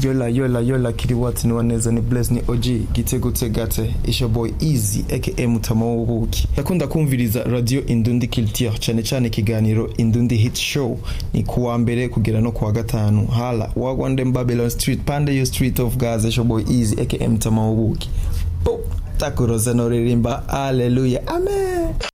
Yola kiriwati ni waneza ni bless ni OG Gitego Tegate. It's your boy Easy aka Mutama w'ubuki. Ndakunda kumviriza radio Indundi Culture cyane kiganiro Indundi Hit Show ni kuwa mbere kugera no kuwa gatanu. Hala wagwande Babylon Street pande yo Street of Gaza. It's your boy Easy aka Mutama w'ubuki. Takuroza no ririmba hallelujah amen.